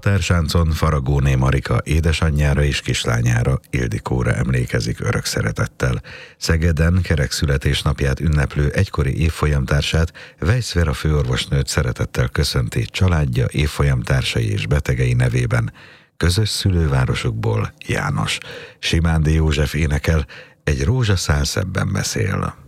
Határsáncon Faragóné Marika édesanyjára és kislányára, Ildikóra emlékezik örök szeretettel. Szegeden kerek születésnapját ünneplő egykori évfolyamtársát, Weisz Vera főorvosnőt szeretettel köszönti családja, évfolyamtársai és betegei nevében. Közös szülővárosukból János. Simándi József énekel, egy rózsaszál szebben beszél.